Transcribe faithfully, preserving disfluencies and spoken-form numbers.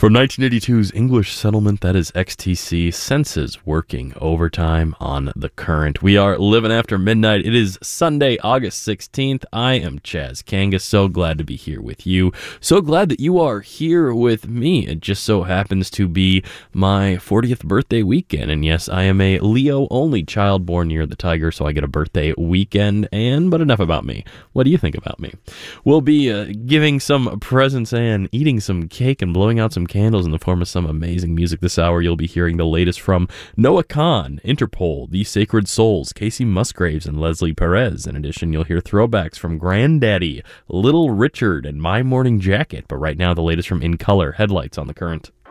From nineteen eighty-two's English Settlement, that is X T C, Senses working overtime on the current. We are living after midnight. It is Sunday, August sixteenth. I am Chaz Kangas. So glad to be here with you. So glad that you are here with me. It just so happens to be my fortieth birthday weekend. And yes, I am a Leo only child born near the tiger, so I get a birthday weekend. And but enough about me. What do you think about me? We'll be uh, giving some presents and eating some cake and blowing out some candles in the form of some amazing music this hour. You'll be hearing the latest from Noah Kahan, Interpol, The Sacred Souls, Casey Musgraves, and Leslie Perez. In addition, you'll hear throwbacks from Granddaddy, Little Richard, and My Morning Jacket. But right now, the latest from In Color, Headlights on the Current.